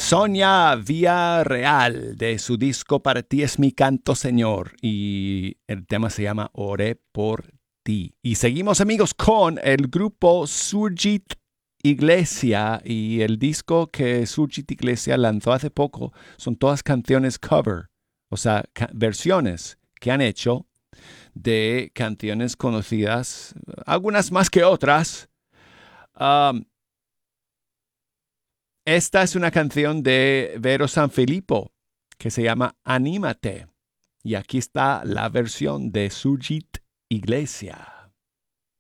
Sonia Villarreal de su disco Para ti es mi canto, Señor. Y el tema se llama Oré por ti. Y seguimos, amigos, con el grupo Surgit Iglesia. Y el disco que Surgit Iglesia lanzó hace poco son todas canciones cover, o sea, versiones que han hecho de canciones conocidas, algunas más que otras. Um, Esta es una canción de Vero Sanfilippo que se llama Anímate. Y aquí está la versión de Surgit Iglesia.